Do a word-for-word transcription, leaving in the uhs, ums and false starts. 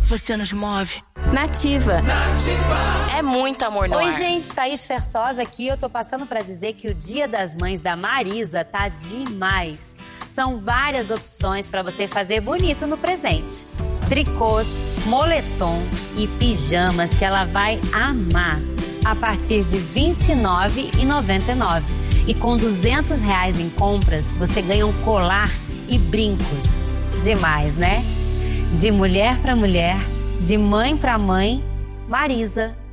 Você nos move. Nativa. Nativa. É muito amor no Oi, ar. gente, Thaís Fersosa aqui. Eu tô passando pra dizer que o Dia das Mães da Marisa tá demais. São várias opções pra você fazer bonito no presente. Tricôs, moletons e pijamas que ela vai amar. A partir de vinte e nove reais e noventa e nove centavos. E com duzentos reais em compras, você ganha um colar e brincos. Demais, né? De mulher pra mulher, de mãe pra mãe, Marisa.